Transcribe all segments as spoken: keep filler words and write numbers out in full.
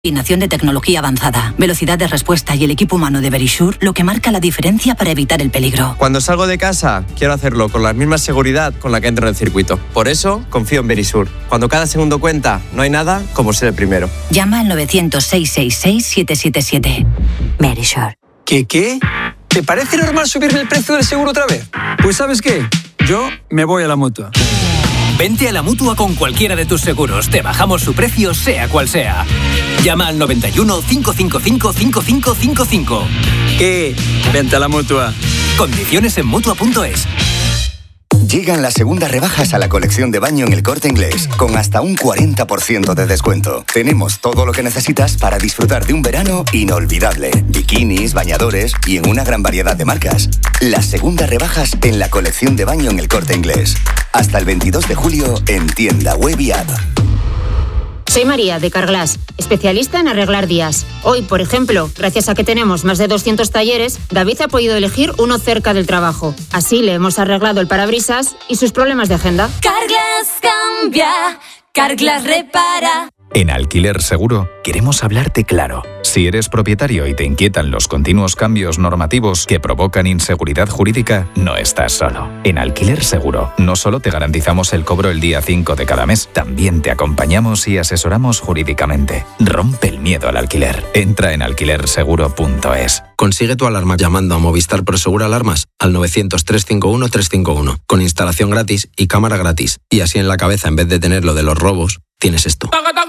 Combinación de tecnología avanzada, velocidad de respuesta y el equipo humano de Verisure, lo que marca la diferencia para evitar el peligro. Cuando salgo de casa, quiero hacerlo con la misma seguridad con la que entro en el circuito. Por eso, confío en Verisure. Cuando cada segundo cuenta, no hay nada como ser el primero. Llama al novecientos, seiscientos sesenta y seis, siete siete siete. Verisure. ¿Qué qué? ¿Te parece normal subirme el precio del seguro otra vez? Pues ¿sabes qué? Yo me voy a la Mutua. Vente a la Mutua con cualquiera de tus seguros. Te bajamos su precio, sea cual sea. Llama al noventa y uno, cinco cinco cinco, cinco cinco cinco cinco. ¿Qué? Vente a la Mutua. Condiciones en Mutua punto es. Llegan las segundas rebajas a la colección de baño en El Corte Inglés, con hasta un cuarenta por ciento de descuento. Tenemos todo lo que necesitas para disfrutar de un verano inolvidable. Bikinis, bañadores y en una gran variedad de marcas. Las segundas rebajas en la colección de baño en El Corte Inglés. Hasta el veintidós de julio en tienda web y app. Soy María, de Carglass, especialista en arreglar días. Hoy, por ejemplo, gracias a que tenemos más de doscientos talleres, David ha podido elegir uno cerca del trabajo. Así le hemos arreglado el parabrisas y sus problemas de agenda. Carglass cambia, Carglass repara. En Alquiler Seguro queremos hablarte claro. Si eres propietario y te inquietan los continuos cambios normativos que provocan inseguridad jurídica, no estás solo. En Alquiler Seguro no solo te garantizamos el cobro el día cinco de cada mes, también te acompañamos y asesoramos jurídicamente. Rompe el miedo al alquiler. Entra en alquiler seguro punto es. Consigue tu alarma llamando a Movistar Prosegur Alarmas al novecientos, trescientos cincuenta y uno, trescientos cincuenta y uno, con instalación gratis y cámara gratis. Y así en la cabeza, en vez de tener lo de los robos, tienes esto.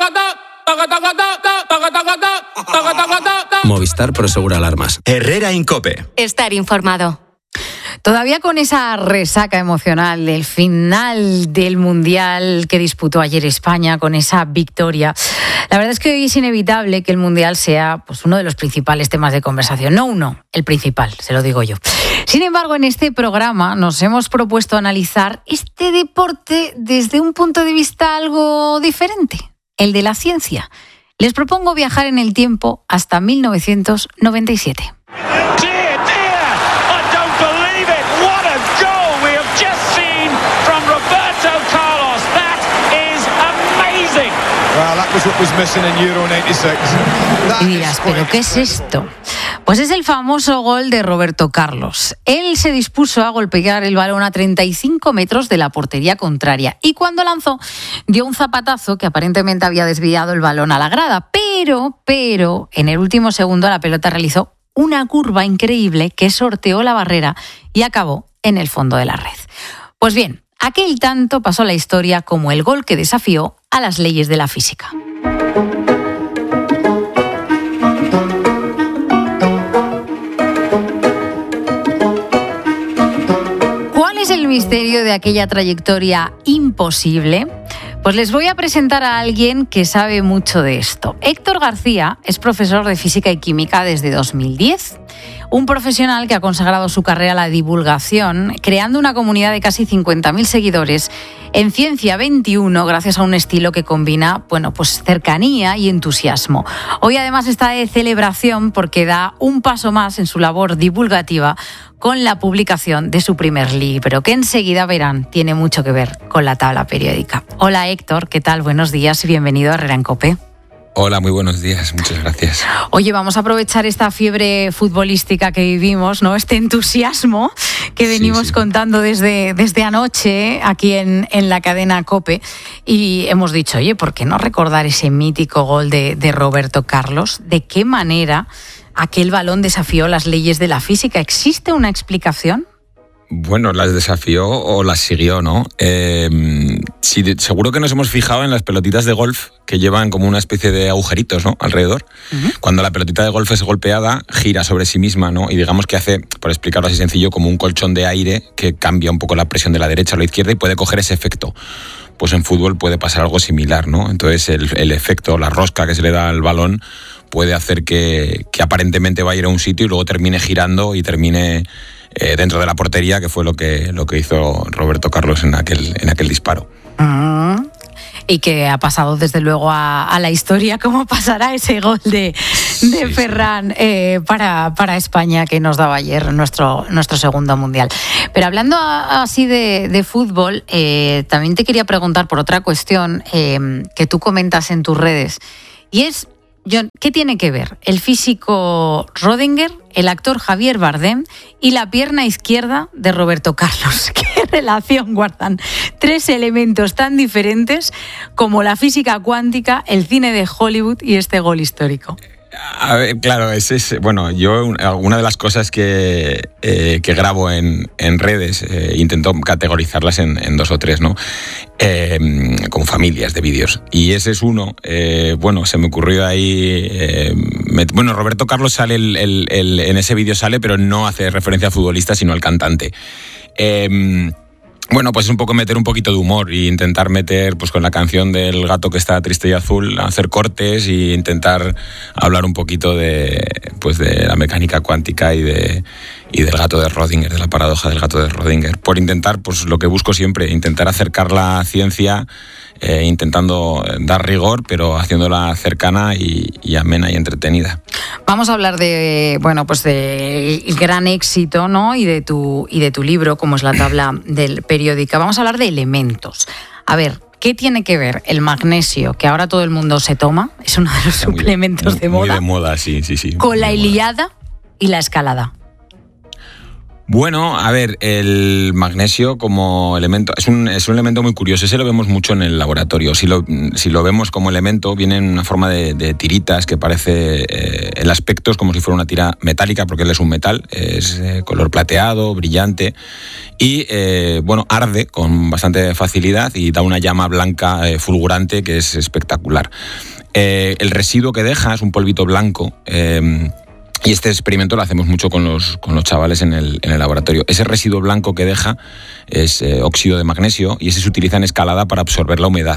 Movistar Prosegur Alarmas. Herrera Incope. Estar informado. Todavía con esa resaca emocional del final del Mundial que disputó ayer España, con esa victoria, la verdad es que hoy es inevitable que el Mundial sea pues, uno de los principales temas de conversación. No uno, el principal, se lo digo yo. Sin embargo, en este programa nos hemos propuesto analizar este deporte desde un punto de vista algo diferente, el de la ciencia. Les propongo viajar en el tiempo hasta mil novecientos noventa y siete. Y dirás, ¿pero qué es esto? Pues es el famoso gol de Roberto Carlos. Él se dispuso a golpear el balón a treinta y cinco metros de la portería contraria y cuando lanzó dio un zapatazo que aparentemente había desviado el balón a la grada, pero, pero en el último segundo la pelota realizó una curva increíble que sorteó la barrera y acabó en el fondo de la red. Pues bien, aquel tanto pasó a la historia como el gol que desafió a las leyes de la física. ¿Cuál es el misterio de aquella trayectoria imposible? Pues les voy a presentar a alguien que sabe mucho de esto. Héctor García es profesor de Física y Química desde dos mil diez. Un profesional que ha consagrado su carrera a la divulgación, creando una comunidad de casi cincuenta mil seguidores en Ciencia veintiuno, gracias a un estilo que combina, bueno, pues cercanía y entusiasmo. Hoy además está de celebración porque da un paso más en su labor divulgativa con la publicación de su primer libro, que enseguida verán tiene mucho que ver con la tabla periódica. Hola Héctor, ¿qué tal? Buenos días y bienvenido a Herrera Incope. Hola, muy buenos días, muchas gracias. Oye, vamos a aprovechar esta fiebre futbolística que vivimos, ¿no? Este entusiasmo que venimos sí, sí. contando desde, desde anoche aquí en, en la cadena COPE y hemos dicho, oye, ¿por qué no recordar ese mítico gol de, de Roberto Carlos? ¿De qué manera aquel balón desafió las leyes de la física? ¿Existe una explicación? Bueno, las desafió o las siguió, ¿no? Eh, sí, seguro que nos hemos fijado en las pelotitas de golf que llevan como una especie de agujeritos, ¿no? Alrededor. Uh-huh. Cuando la pelotita de golf es golpeada, gira sobre sí misma, ¿no? Y digamos que hace, por explicarlo así sencillo, como un colchón de aire que cambia un poco la presión de la derecha a la izquierda y puede coger ese efecto. Pues en fútbol puede pasar algo similar, ¿no? Entonces el, el efecto, la rosca que se le da al balón puede hacer que, que aparentemente va a ir a un sitio y luego termine girando y termine eh, dentro de la portería, que fue lo que, lo que hizo Roberto Carlos en aquel, en aquel disparo. Uh-huh. Y que ha pasado desde luego a, a la historia, como pasará ese gol de, de sí, Ferran eh, para, para España que nos daba ayer nuestro, nuestro segundo mundial. Pero hablando a, así de, de fútbol, eh, también te quería preguntar por otra cuestión eh, que tú comentas en tus redes, y es John, ¿qué tiene que ver el físico Rödinger, el actor Javier Bardem y la pierna izquierda de Roberto Carlos? ¿Qué relación guardan tres elementos tan diferentes como la física cuántica, el cine de Hollywood y este gol histórico? A ver, claro, ese es, bueno, yo una de las cosas que, eh, que grabo en, en redes, eh, intento categorizarlas en, en dos o tres, ¿no? Eh, como familias de vídeos. Y ese es uno, eh, bueno, se me ocurrió ahí, eh, me, bueno, Roberto Carlos sale, el, el, el, en ese vídeo sale, pero no hace referencia al futbolista, sino al cantante. Eh, Bueno, pues es un poco meter un poquito de humor e intentar meter, pues con la canción del gato que está triste y azul, hacer cortes e intentar hablar un poquito de, pues de la mecánica cuántica y de y del gato de Rödinger, de la paradoja del gato de Rödinger. Por intentar, pues lo que busco siempre, intentar acercar la ciencia, eh, intentando dar rigor, pero haciéndola cercana y, y amena y entretenida. Vamos a hablar de, bueno, pues del gran éxito, ¿no? Y de tu y de tu libro, como es la tabla del periódica. Vamos a hablar de elementos. A ver, ¿qué tiene que ver el magnesio, que ahora todo el mundo se toma? Es uno de los Está suplementos muy, de moda. Muy de moda, sí, sí, sí. Con la Ilíada y la Escalada. Bueno, a ver, el magnesio como elemento es un, es un elemento muy curioso. Ese lo vemos mucho en el laboratorio. Si lo, si lo vemos como elemento, viene en una forma de, de tiritas que parece, eh, el aspecto es como si fuera una tira metálica, porque él es un metal, es eh, color plateado, brillante y, eh, bueno, arde con bastante facilidad y da una llama blanca eh, fulgurante que es espectacular. Eh, el residuo que deja es un polvito blanco. Eh, Y este experimento lo hacemos mucho con los, con los chavales en el, en el laboratorio. Ese residuo blanco que deja es eh, óxido de magnesio y ese se utiliza en escalada para absorber la humedad.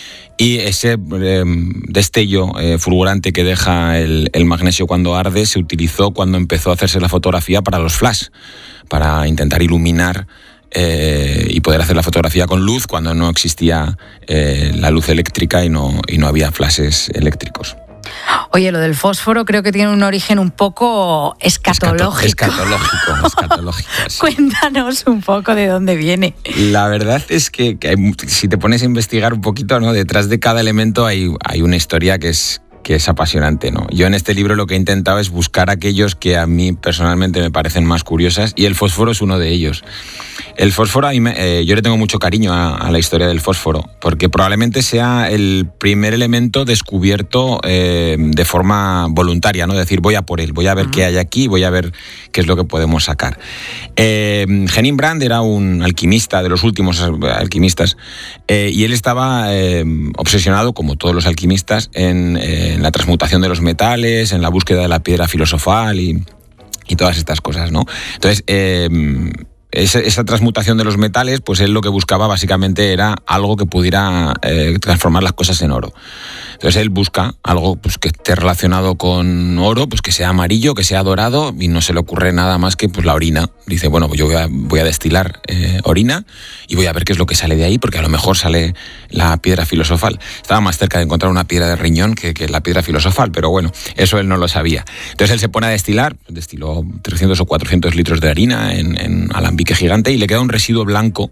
Y ese eh, destello eh, fulgurante que deja el, el magnesio cuando arde se utilizó cuando empezó a hacerse la fotografía para los flash, para intentar iluminar eh, y poder hacer la fotografía con luz cuando no existía eh, la luz eléctrica y no, y no había flashes eléctricos. Oye, lo del fósforo creo que tiene un origen un poco escatológico. Escatológico, escatológico. Sí. Cuéntanos un poco de dónde viene. La verdad es que, que hay, si te pones a investigar un poquito, ¿no? Detrás de cada elemento hay, hay una historia que es, que es apasionante, ¿no? Yo en este libro lo que he intentado es buscar aquellos que a mí personalmente me parecen más curiosas y el fósforo es uno de ellos. El fósforo, a mí me, eh, yo le tengo mucho cariño a, a la historia del fósforo, porque probablemente sea el primer elemento descubierto eh, de forma voluntaria, ¿no? Es decir, voy a por él, voy a ver uh-huh. qué hay aquí, voy a ver qué es lo que podemos sacar. Eh, Henning Brand era un alquimista, de los últimos alquimistas, eh, y él estaba eh, obsesionado, como todos los alquimistas, en, eh, en la transmutación de los metales, en la búsqueda de la piedra filosofal y, y todas estas cosas, ¿no? Entonces, eh, Esa, esa transmutación de los metales, pues él lo que buscaba básicamente era algo que pudiera eh, transformar las cosas en oro. Entonces él busca algo pues, que esté relacionado con oro, pues que sea amarillo, que sea dorado, y no se le ocurre nada más que pues, la orina. Dice, bueno, pues yo voy a, voy a destilar eh, orina y voy a ver qué es lo que sale de ahí, porque a lo mejor sale la piedra filosofal. Estaba más cerca de encontrar una piedra de riñón que, que la piedra filosofal, pero bueno, eso él no lo sabía. Entonces él se pone a destilar, destiló trescientos o cuatrocientos litros de harina en, en alambique gigante y le queda un residuo blanco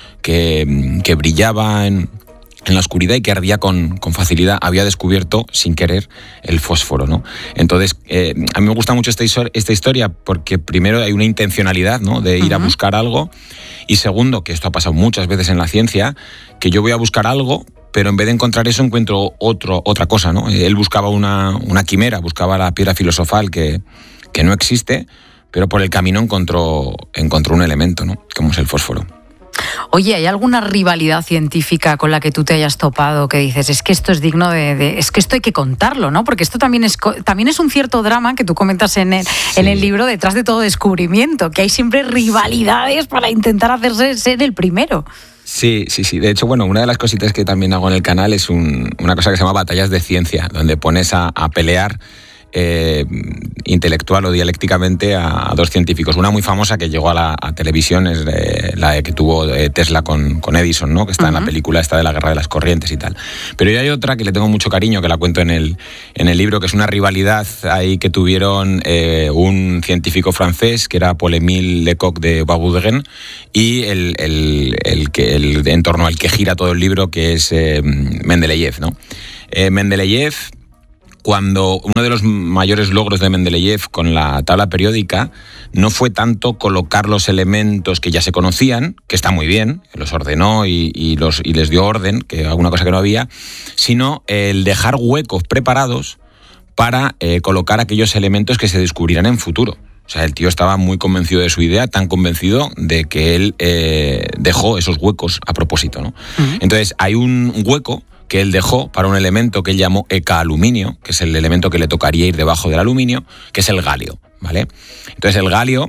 que, que brillaba en, en la oscuridad y que ardía con, con facilidad. Había descubierto sin querer el fósforo, ¿no? Entonces, eh, a mí me gusta mucho esta, esta historia porque primero hay una intencionalidad, ¿no? De ir uh-huh. a buscar algo, y segundo, que esto ha pasado muchas veces en la ciencia, que yo voy a buscar algo, pero en vez de encontrar eso encuentro otro, otra cosa, ¿no? Él buscaba una, una quimera, buscaba la piedra filosofal que, que no existe, pero por el camino encontró, encontró un elemento, ¿no? Como es el fósforo. Oye, ¿hay alguna rivalidad científica con la que tú te hayas topado que dices, es que esto es digno de, de es que esto hay que contarlo, ¿no? Porque esto también es también es un cierto drama que tú comentas en el, sí. en el libro detrás de todo descubrimiento, que hay siempre rivalidades para intentar hacerse ser el primero. Sí, sí, sí. De hecho, bueno, una de las cositas que también hago en el canal es un, una cosa que se llama batallas de ciencia, donde pones a, a pelear Eh, intelectual o dialécticamente a, a dos científicos. Una muy famosa que llegó a la a televisión es de, la que tuvo eh, Tesla con, con Edison, ¿no? Que está uh-huh. en la película esta de la guerra de las corrientes y tal. Pero hay otra que le tengo mucho cariño, que la cuento en el, en el libro, que es una rivalidad ahí que tuvieron eh, un científico francés, que era Paul-Émile Lecoq de Baudelaire, y el, el, el, que, el en torno al que gira todo el libro, que es eh, Mendeleev, ¿no? Eh, Mendeleev, cuando uno de los mayores logros de Mendeleev con la tabla periódica no fue tanto colocar los elementos que ya se conocían, que está muy bien, los ordenó y, y, los, y les dio orden, que alguna cosa que no había, sino el dejar huecos preparados para eh, colocar aquellos elementos que se descubrirán en futuro. O sea, el tío estaba muy convencido de su idea, tan convencido de que él eh, dejó esos huecos a propósito, ¿no? Uh-huh. Entonces, hay un hueco que él dejó para un elemento que él llamó eca-aluminio, que es el elemento que le tocaría ir debajo del aluminio, que es el galio, ¿vale? Entonces el galio,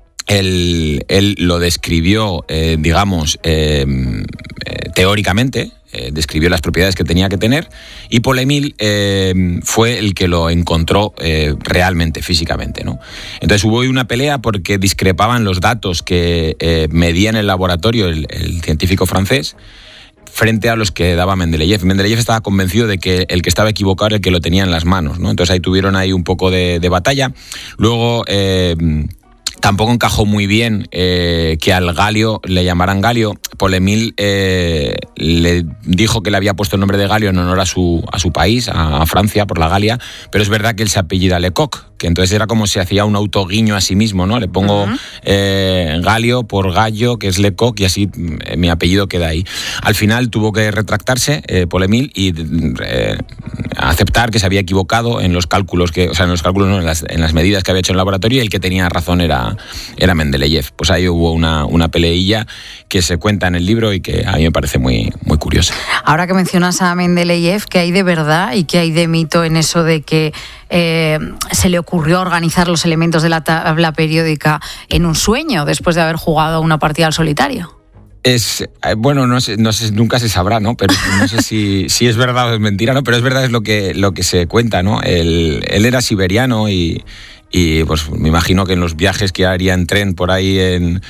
él, él lo describió, eh, digamos, eh, eh, teóricamente, eh, describió las propiedades que tenía que tener, y Paul Émile eh, fue el que lo encontró eh, realmente, físicamente, ¿no? Entonces hubo una pelea porque discrepaban los datos que eh, medía en el laboratorio el, el científico francés, frente a los que daba Mendeleev. Mendeleev estaba convencido de que el que estaba equivocado era el que lo tenía en las manos, ¿no? Entonces ahí tuvieron ahí un poco de, de batalla. Luego eh, tampoco encajó muy bien eh, que al galio le llamaran galio. Paul Émile eh, le dijo que le había puesto el nombre de galio en honor a su, a su país, a, a Francia, por la Galia, pero es verdad que él se apellida Lecoq, que entonces era como si hacía un autoguiño a sí mismo, ¿no? Le pongo uh-huh. eh, Galio por Gallo, que es Lecoq, y así eh, mi apellido queda ahí. Al final tuvo que retractarse eh, Paul Émile y eh, aceptar que se había equivocado en los cálculos, que, o sea, en los cálculos no, en las, en las medidas que había hecho en el laboratorio, y el que tenía razón era, era Mendeleev. Pues ahí hubo una, una peleilla que se cuenta en el libro y que a mí me parece muy, muy curiosa. Ahora que mencionas a Mendeleev, ¿qué hay de verdad y qué hay de mito en eso de que eh, se le ocurrió organizar los elementos de la tabla periódica en un sueño después de haber jugado una partida al solitario? Es, bueno, no sé, no sé, nunca se sabrá, ¿no? Pero no sé si, si es verdad o es mentira, ¿no? Pero es verdad, es lo que, lo que se cuenta, ¿no? Él, él era siberiano y, y pues me imagino que en los viajes que haría en tren por ahí en...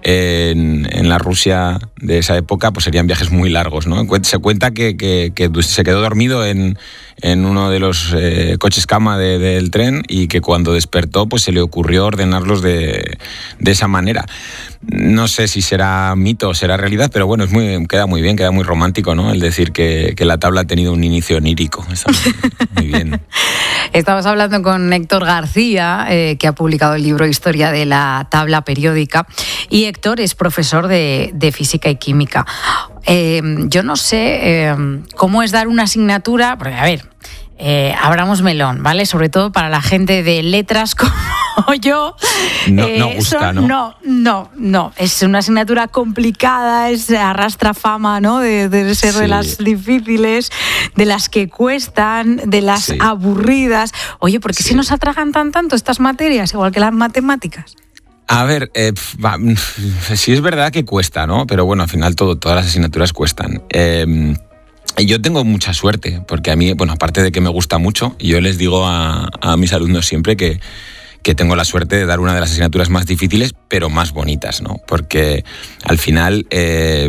En, en la Rusia de esa época, pues serían viajes muy largos, ¿no? Se cuenta que, que, que se quedó dormido en, en uno de los eh, coches cama de, del tren y que cuando despertó pues se le ocurrió ordenarlos de, de esa manera. No sé si será mito o será realidad, pero bueno, es muy, queda muy bien, queda muy romántico, ¿no? El decir que, que la tabla ha tenido un inicio onírico. Está muy, muy bien. Estamos hablando con Héctor García, eh, que ha publicado el libro Historia de la tabla periódica. Y Héctor es profesor de, de física y química. Eh, yo no sé eh, cómo es dar una asignatura, porque a ver, eh, abramos melón, ¿vale? Sobre todo para la gente de letras como yo. No, eh, no gusta, son, ¿no? No, no, no. Es una asignatura complicada, es, arrastra fama, ¿no? De, de ser sí. de las difíciles, de las que cuestan, de las sí. aburridas. Oye, ¿por qué sí. se nos atragantan tanto estas materias, igual que las matemáticas? A ver, eh, va, sí es verdad que cuesta, ¿no? Pero bueno, al final todo, todas las asignaturas cuestan. Eh, yo tengo mucha suerte, porque a mí, bueno, aparte de que me gusta mucho, yo les digo a, a mis alumnos siempre que, que tengo la suerte de dar una de las asignaturas más difíciles, pero más bonitas, ¿no? Porque al final... Eh,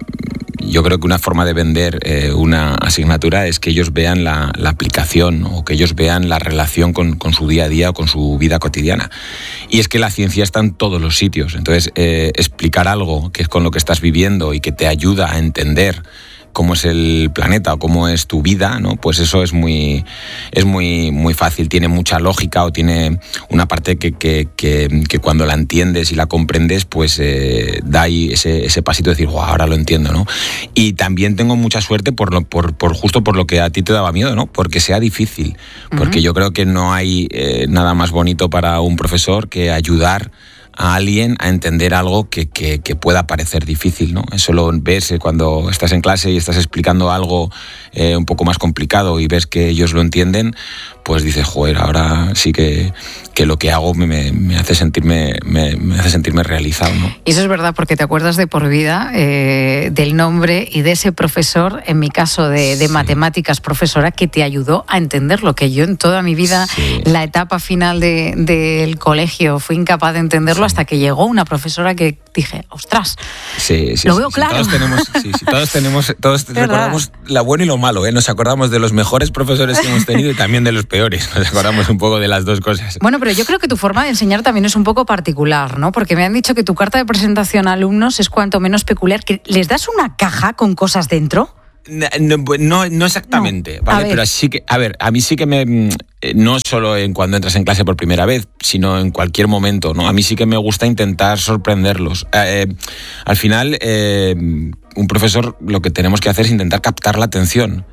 yo creo que una forma de vender eh, una asignatura es que ellos vean la, la aplicación o que ellos vean la relación con, con su día a día o con su vida cotidiana. Y es que la ciencia está en todos los sitios. Entonces, eh, explicar algo que es con lo que estás viviendo y que te ayuda a entender cómo es el planeta o cómo es tu vida, ¿no? Pues eso es muy, es muy, muy fácil, tiene mucha lógica o tiene una parte que, que, que, que cuando la entiendes y la comprendes, pues eh, da ahí ese, ese pasito de decir, wow, ahora lo entiendo, ¿no? Y también tengo mucha suerte por, lo, por, por justo por lo que a ti te daba miedo, ¿no? Porque sea difícil, porque uh-huh. yo creo que no hay eh, nada más bonito para un profesor que ayudar a alguien a entender algo que, que, que pueda parecer difícil, ¿no? Eso lo ves cuando estás en clase y estás explicando algo eh, un poco más complicado y ves que ellos lo entienden, pues dices, joder, ahora sí que, que lo que hago me, me, me hace sentirme me, me hace sentirme realizado, ¿no? Y eso es verdad, porque te acuerdas de por vida eh, del nombre y de ese profesor, en mi caso de, de sí. matemáticas, profesora, que te ayudó a entender lo que yo en toda mi vida, sí. la etapa final de, del colegio, fui incapaz de entenderlo sí. hasta que llegó una profesora que dije, ostras, sí, sí, lo sí, veo sí, claro. Todos tenemos, sí, sí, todos tenemos, todos recordamos lo bueno y lo malo, ¿eh? Nos acordamos de los mejores profesores que hemos tenido y también de los peores. Nos acordamos un poco de las dos cosas. Bueno, pero yo creo que tu forma de enseñar también es un poco particular, ¿no? Porque me han dicho que tu carta de presentación a alumnos es cuanto menos peculiar, que les das una caja con cosas dentro. No, no, no exactamente, no. ¿Vale? Pero sí que, a ver, a mí sí que me, no solo en cuando entras en clase por primera vez, sino en cualquier momento, ¿no? A mí sí que me gusta intentar sorprenderlos. Eh, al final, eh, un profesor lo que tenemos que hacer es intentar captar la atención.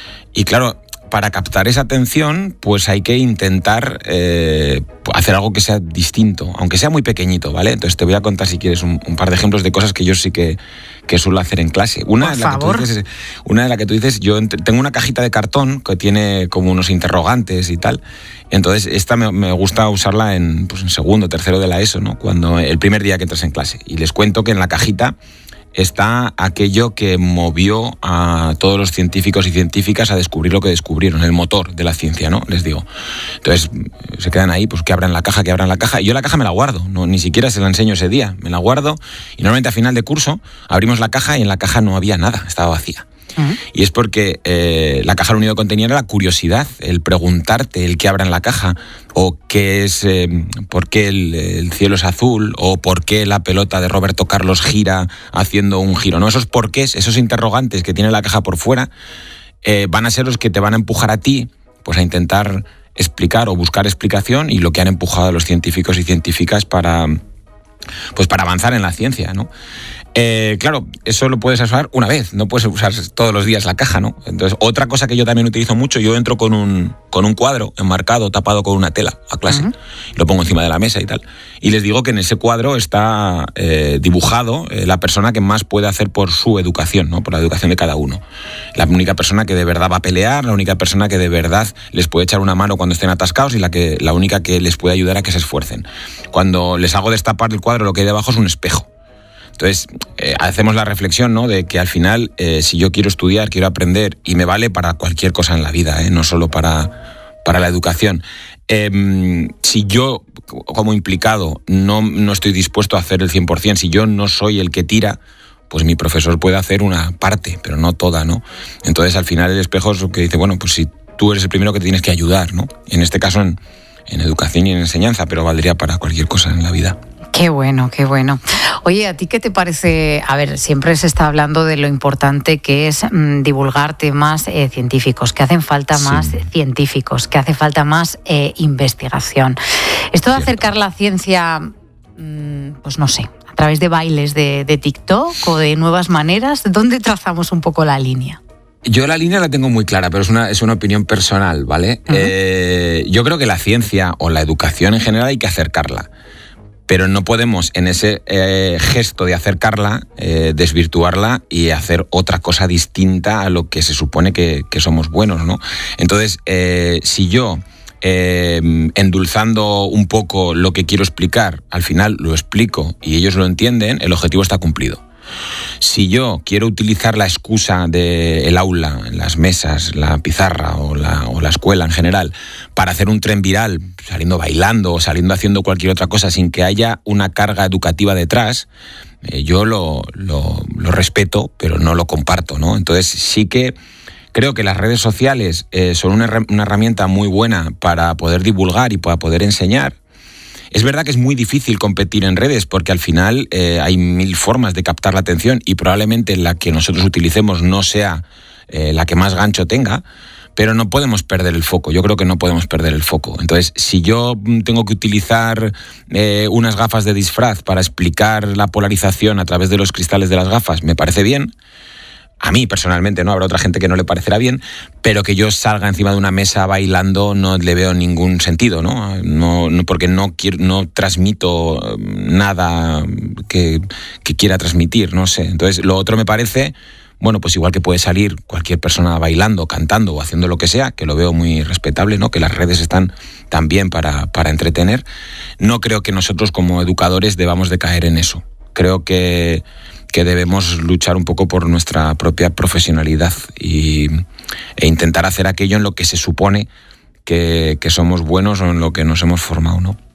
Y claro, para captar esa atención, pues hay que intentar eh, hacer algo que sea distinto, aunque sea muy pequeñito, ¿vale? Entonces te voy a contar, si quieres, un, un par de ejemplos de cosas que yo sí que, que suelo hacer en clase. Una Por de la favor. que tú dices, una de la que tú dices, yo tengo una cajita de cartón que tiene como unos interrogantes y tal. Entonces esta me, me gusta usarla en, pues en segundo, tercero de la ESO, ¿no? Cuando el primer día que entras en clase. Y les cuento que en la cajita está aquello que movió a todos los científicos y científicas a descubrir lo que descubrieron, el motor de la ciencia, ¿no? Les digo. Entonces, se quedan ahí, pues que abran la caja, que abran la caja. Y yo la caja me la guardo, no, ni siquiera se la enseño ese día. Me la guardo y normalmente a final de curso abrimos la caja y en la caja no había nada, estaba vacía. Uh-huh. Y es porque eh, la caja lo único que contenía era la curiosidad, el preguntarte, el qué habrá en la caja, o qué es, eh, por qué el, el cielo es azul, o por qué la pelota de Roberto Carlos gira haciendo un giro. No, esos porqués, esos interrogantes que tiene la caja por fuera, eh, van a ser los que te van a empujar a ti, pues a intentar explicar o buscar explicación, y lo que han empujado a los científicos y científicas para, pues para avanzar en la ciencia, ¿no? Eh, claro, eso lo puedes usar una vez, no puedes usar todos los días la caja, ¿no? Entonces, otra cosa que yo también utilizo mucho, yo entro con un, con un cuadro enmarcado, tapado con una tela a clase, uh-huh. Lo pongo encima de la mesa y tal, y les digo que en ese cuadro está eh, dibujado eh, la persona que más puede hacer por su educación, ¿no? Por la educación de cada uno. La única persona que de verdad va a pelear, la única persona que de verdad les puede echar una mano cuando estén atascados y la, que, la única que les puede ayudar a que se esfuercen. Cuando les hago destapar el cuadro, lo que hay debajo es un espejo. Entonces, eh, hacemos la reflexión, ¿no? De que al final, eh, si yo quiero estudiar, quiero aprender, y me vale para cualquier cosa en la vida, ¿eh? No solo para, para la educación. Eh, si yo, como implicado, no, no estoy dispuesto a hacer el cien por ciento, si yo no soy el que tira, pues mi profesor puede hacer una parte, pero no toda, ¿no? Entonces, al final, el espejo es lo que dice, bueno, pues si tú eres el primero que te tienes que ayudar, ¿no? En este caso, en, en educación y en enseñanza, pero valdría para cualquier cosa en la vida. Qué bueno, qué bueno. Oye, ¿a ti qué te parece? A ver, siempre se está hablando de lo importante que es mmm, divulgar temas eh, científicos, que hacen falta sí. más científicos, que hace falta más eh, investigación. Esto de Cierto. acercar la ciencia, mmm, pues no sé, a través de bailes de, de TikTok o de nuevas maneras, ¿dónde trazamos un poco la línea? Yo la línea la tengo muy clara, pero es una, es una opinión personal, ¿vale? Uh-huh. Eh, yo creo que la ciencia o la educación en general hay que acercarla. Pero no podemos, en ese eh, gesto de acercarla, eh, desvirtuarla y hacer otra cosa distinta a lo que se supone que, que somos buenos, ¿no? Entonces, eh, si yo, eh, endulzando un poco lo que quiero explicar, al final lo explico y ellos lo entienden, el objetivo está cumplido. Si yo quiero utilizar la excusa del aula, las mesas, la pizarra o la, o la escuela en general para hacer un tren viral, saliendo bailando o saliendo haciendo cualquier otra cosa sin que haya una carga educativa detrás, eh, yo lo, lo, lo respeto, pero no lo comparto, ¿no? Entonces sí que creo que las redes sociales eh, son una, una herramienta muy buena para poder divulgar y para poder enseñar. Es verdad que es muy difícil competir en redes porque al final eh, hay mil formas de captar la atención y probablemente la que nosotros utilicemos no sea eh, la que más gancho tenga, pero no podemos perder el foco. Yo creo que no podemos perder el foco. Entonces, si yo tengo que utilizar eh, unas gafas de disfraz para explicar la polarización a través de los cristales de las gafas, me parece bien. A mí, personalmente, no habrá otra gente que no le parecerá bien, pero que yo salga encima de una mesa bailando no le veo ningún sentido, ¿no? no, no porque no, quiero, no transmito nada que, que quiera transmitir, no sé. Entonces, lo otro me parece, bueno, pues igual que puede salir cualquier persona bailando, cantando o haciendo lo que sea, que lo veo muy respetable, ¿no? Que las redes están también para, para entretener. No creo que nosotros como educadores debamos de caer en eso. Creo que... que debemos luchar un poco por nuestra propia profesionalidad y, e intentar hacer aquello en lo que se supone que, que somos buenos o en lo que nos hemos formado, ¿no?